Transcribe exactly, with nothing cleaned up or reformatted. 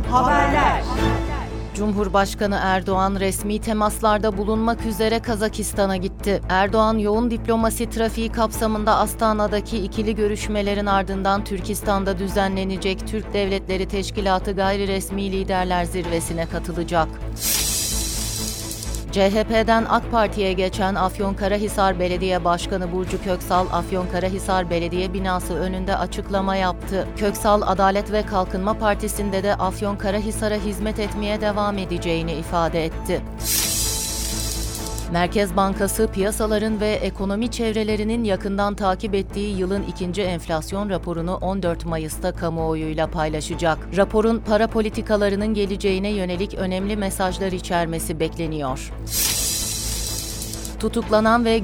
Haberler. Cumhurbaşkanı Erdoğan resmi temaslarda bulunmak üzere Kazakistan'a gitti. Erdoğan yoğun diplomasi trafiği kapsamında Astana'daki ikili görüşmelerin ardından Türkistan'da düzenlenecek Türk Devletleri Teşkilatı Gayriresmi Liderler Zirvesi'ne katılacak. C H P'den AK Parti'ye geçen Afyonkarahisar Belediye Başkanı Burcu Köksal, Afyonkarahisar Belediye binası önünde açıklama yaptı. Köksal, Adalet ve Kalkınma Partisi'nde de Afyonkarahisar'a hizmet etmeye devam edeceğini ifade etti. Merkez Bankası, piyasaların ve ekonomi çevrelerinin yakından takip ettiği yılın ikinci enflasyon raporunu on dört Mayıs'ta kamuoyuyla paylaşacak. Raporun para politikalarının geleceğine yönelik önemli mesajlar içermesi bekleniyor. Tutuklanan ve